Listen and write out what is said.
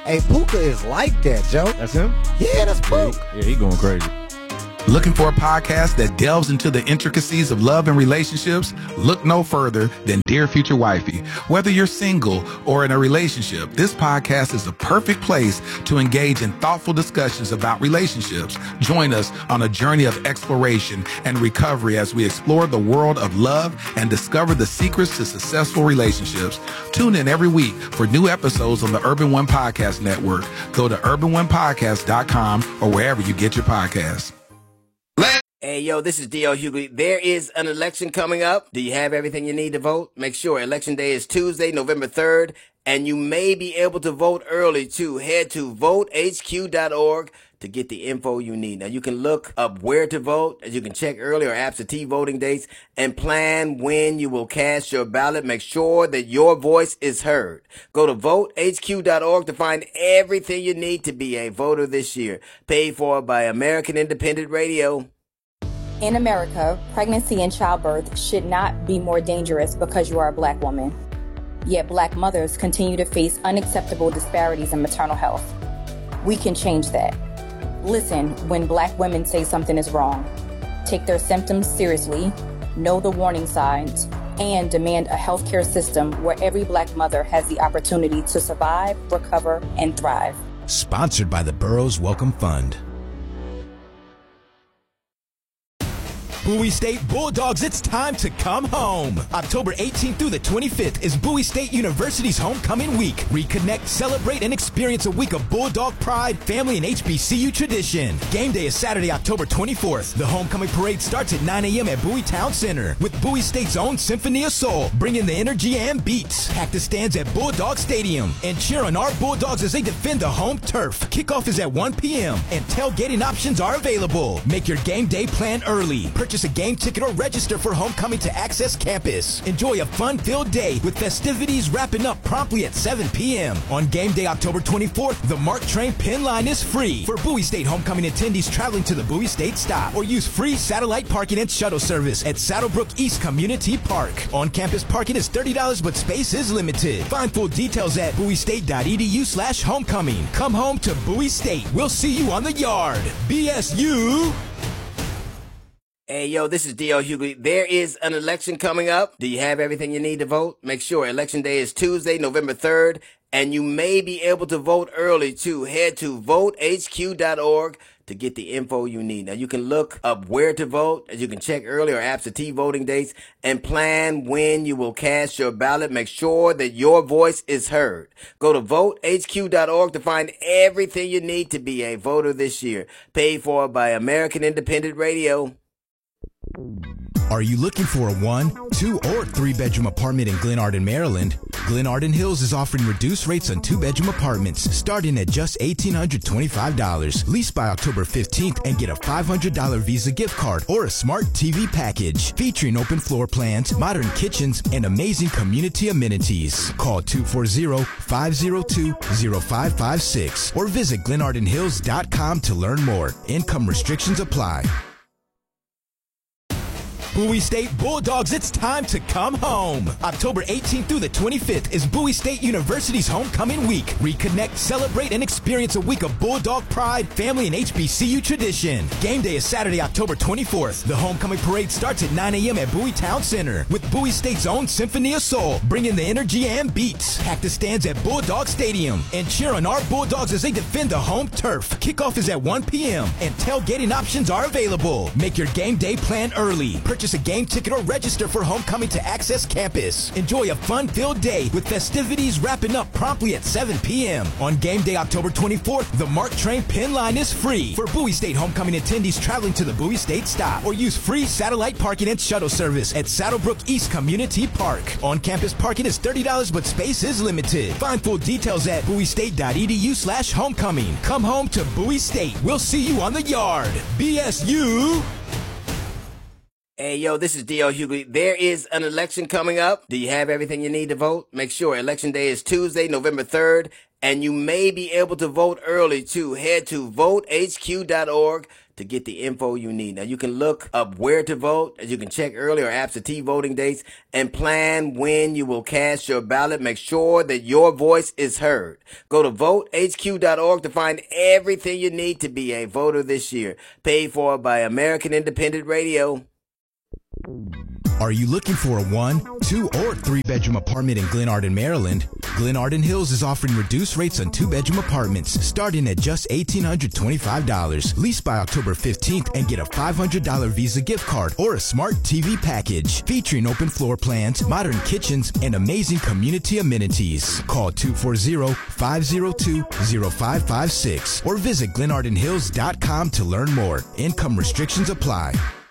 Hey, Puka is like that, Joe. That's him? Yeah, that's Puka. Yeah, he going crazy. Looking for a podcast that delves into the intricacies of love and relationships? Look no further than Dear Future Wifey. Whether you're single or in a relationship, this podcast is the perfect place to engage in thoughtful discussions about relationships. Join us on a journey of exploration and recovery as we explore the world of love and discover the secrets to successful relationships. Tune in every week for new episodes on the Urban One Podcast Network. Go to urbanonepodcast.com or wherever you get your podcasts. Hey, yo, this is D.L. Hughley. There is an election coming up. Do you have everything you need to vote? Make sure Election Day is Tuesday, November 3rd, and you may be able to vote early, too. Head to votehq.org to get the info you need. Now, you can look up where to vote, as you can check early or absentee voting dates, and plan when you will cast your ballot. Make sure that your voice is heard. Go to votehq.org to find everything you need to be a voter this year. Paid for by American Independent Radio. In America, pregnancy and childbirth should not be more dangerous because you are a Black woman. Yet Black mothers continue to face unacceptable disparities in maternal health. We can change that. Listen when Black women say something is wrong. Take their symptoms seriously, know the warning signs, and demand a healthcare system where every Black mother has the opportunity to survive, recover, and thrive. Sponsored by the Burroughs Welcome Fund. Bowie State Bulldogs, it's time to come home. October 18th through the 25th is Bowie State University's homecoming week. Reconnect, celebrate, and experience a week of Bulldog pride, family, and HBCU tradition. Game day is Saturday, October 24th. The homecoming parade starts at 9 a.m. at Bowie Town Center with Bowie State's own Symphony of Soul, bringing the energy and beats. Pack the stands at Bulldog Stadium and cheer on our Bulldogs as they defend the home turf. Kickoff is at 1 p.m. and tailgating options are available. Make your game day plan early. Purchase a game ticket or register for homecoming to Access Campus. Enjoy a fun-filled day with festivities wrapping up promptly at 7 p.m. On game day, October 24th, the MARC train pin line is free for Bowie State homecoming attendees traveling to the Bowie State stop, or use free satellite parking and shuttle service at Saddlebrook East Community Park. On-campus parking is $30, but space is limited. Find full details at bowiestate.edu/homecoming. Come home to Bowie State. We'll see you on the yard. BSU. Hey, yo, this is D.L. Hughley. There is an election coming up. Do you have everything you need to vote? Make sure Election Day is Tuesday, November 3rd, and you may be able to vote early, too. Head to votehq.org to get the info you need. Now, you can look up where to vote, as you can check early or absentee voting dates, and plan when you will cast your ballot. Make sure that your voice is heard. Go to votehq.org to find everything you need to be a voter this year. Paid for by American Independent Radio. Are you looking for a 1, 2, or 3-bedroom apartment in Glen Arden, Maryland? Glen Arden Hills is offering reduced rates on 2-bedroom apartments starting at just $1,825. Lease by October 15th and get a $500 Visa gift card or a smart TV package featuring open floor plans, modern kitchens, and amazing community amenities. Call 240-502-0556 or visit glenardenhills.com to learn more. Income restrictions apply. Bowie State Bulldogs, it's time to come home. October 18th through the 25th is Bowie State University's homecoming week. Reconnect, celebrate, and experience a week of Bulldog pride, family, and HBCU tradition. Game day is Saturday, October 24th. The homecoming parade starts at 9 a.m. at Bowie Town Center with Bowie State's own Symphony of Soul, bringing the energy and beats. Pack the stands at Bulldog Stadium and cheer on our Bulldogs as they defend the home turf. Kickoff is at 1 p.m. and tailgating options are available. Make your game day plan early. Purchase a game ticket or register for homecoming to Access Campus. Enjoy a fun-filled day with festivities wrapping up promptly at 7 p.m. On game day, October 24th, the MARC train pin line is free for Bowie State homecoming attendees traveling to the Bowie State stop, or use free satellite parking and shuttle service at Saddlebrook East Community Park. On-campus parking is $30, but space is limited. Find full details at bowiestate.edu/homecoming. Come home to Bowie State. We'll see you on the yard. BSU. Hey, yo, this is D.L. Hughley. There is an election coming up. Do you have everything you need to vote? Make sure Election Day is Tuesday, November 3rd, and you may be able to vote early, too. Head to votehq.org to get the info you need. Now, you can look up where to vote, as you can check early or absentee voting dates, and plan when you will cast your ballot. Make sure that your voice is heard. Go to votehq.org to find everything you need to be a voter this year. Paid for by American Independent Radio. Are you looking for a 1, 2, or 3-bedroom apartment in Glen Arden, Maryland? Glen Arden Hills is offering reduced rates on 2-bedroom apartments starting at just $1,825. Lease by October 15th and get a $500 Visa gift card or a smart TV package featuring open floor plans, modern kitchens, and amazing community amenities. Call 240-502-0556 or visit glenardenhills.com to learn more. Income restrictions apply.